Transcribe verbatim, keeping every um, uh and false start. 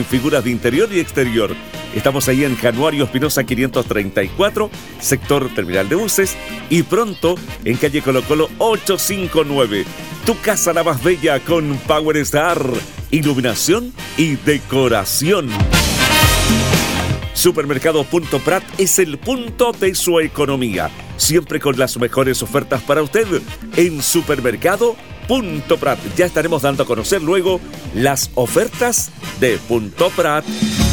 en figuras de interior y exterior. Estamos ahí en Januario Espinosa quinientos treinta y cuatro, sector terminal de buses, y pronto en calle Colo Colo ochocientos cincuenta y nueve. Tu casa la más bella con Power Star, iluminación y decoración. Supermercado Punto Prat es el punto de su economía, siempre con las mejores ofertas para usted en Supermercado Punto Prat. Ya estaremos dando a conocer luego las ofertas de Punto Prat.